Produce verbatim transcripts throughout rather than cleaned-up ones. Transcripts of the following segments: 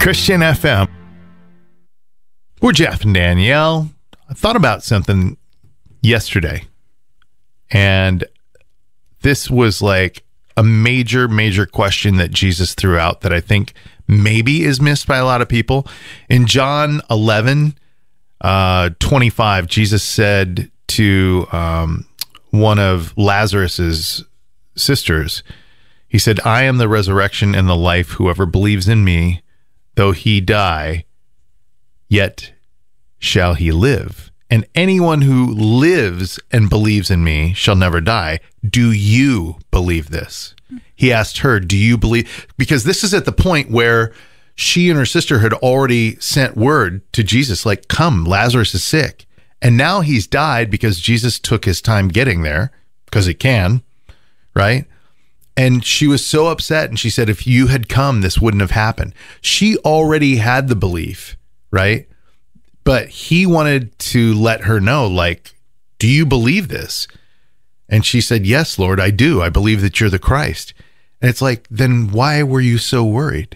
Christian F M. We're Jeff and Danielle. I thought about something yesterday, and this was like a major, major question that Jesus threw out that I think maybe is missed by a lot of people. In John eleven, uh, twenty-five, Jesus said to um, one of Lazarus's sisters, he said, "I am the resurrection and the life. Whoever believes in me, though he die, yet shall he live. And anyone who lives and believes in me shall never die. Do you believe this?" He asked her, do you believe? Because this is at the point where she and her sister had already sent word to Jesus, like, come, Lazarus is sick. And now he's died because Jesus took his time getting there, because he can, right? And she was so upset, and she said, if you had come, this wouldn't have happened. She already had the belief, right? But he wanted to let her know, like, do you believe this? And she said, yes, Lord, I do. I believe that you're the Christ. And it's like, then why were you so worried?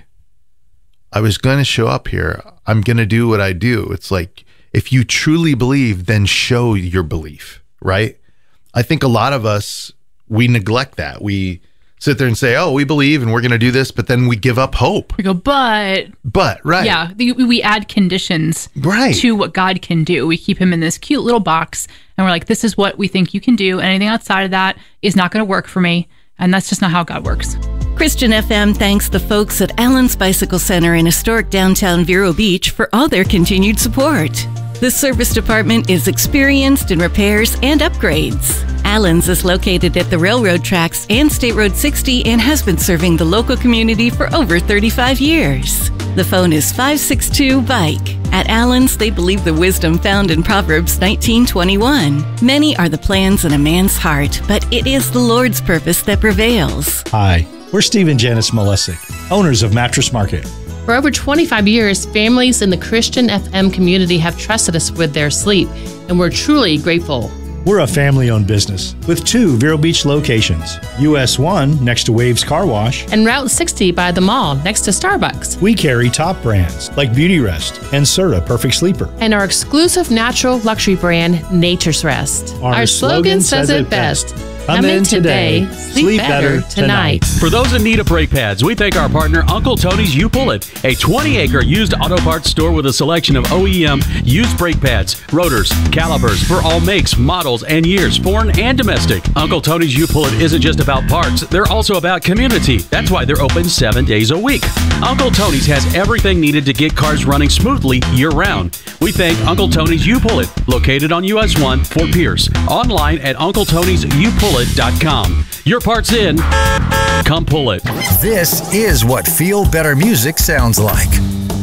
I was going to show up here. I'm going to do what I do. It's like, if you truly believe, then show your belief, right? I think a lot of us, we neglect that. We sit there and say, oh, we believe and we're going to do this, but then we give up hope. We go, but... But, right. Yeah, we, we add conditions right. to what God can do. We keep him in this cute little box, and we're like, this is what we think you can do, and anything outside of that is not going to work for me, and that's just not how God works. Christian F M thanks the folks at Allen's Bicycle Center in historic downtown Vero Beach for all their continued support. The service department is experienced in repairs and upgrades. Allen's is located at the railroad tracks and State Road sixty and has been serving the local community for over thirty-five years. The phone is five six two, bike. At Allen's, they believe the wisdom found in Proverbs nineteen twenty-one. Many are the plans in a man's heart, but it is the Lord's purpose that prevails. Hi, we're Steve and Janice Molesic, owners of Mattress Market. For over twenty-five years, families in the Christian F M community have trusted us with their sleep, and we're truly grateful. We're a family-owned business with two Vero Beach locations. U S one next to Waves Car Wash. And Route sixty by the mall next to Starbucks. We carry top brands like Beauty Rest and Serta Perfect Sleeper. And our exclusive natural luxury brand, Nature's Rest. Our, our slogan, slogan says it best. Come, Come in today, sleep, sleep better, better tonight. tonight. For those in need of brake pads, we thank our partner Uncle Tony's You Pull It, a twenty-acre used auto parts store with a selection of O E M used brake pads, rotors, calipers for all makes, models, and years, foreign and domestic. Uncle Tony's You Pull It isn't just about parts, they're also about community. That's why they're open seven days a week. Uncle Tony's has everything needed to get cars running smoothly year-round. We thank Uncle Tony's You Pull It, located on U S one, Fort Pierce. Online at uncle tonys you pull it dot com. Your part's in. Come pull it. This is what Feel Better music sounds like.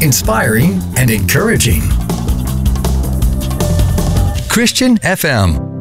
Inspiring and encouraging. Christian F M.